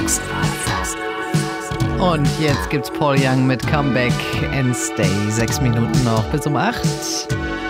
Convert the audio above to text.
Und jetzt gibt's Paul Young mit Comeback and Stay. 6 Minuten noch bis um 8.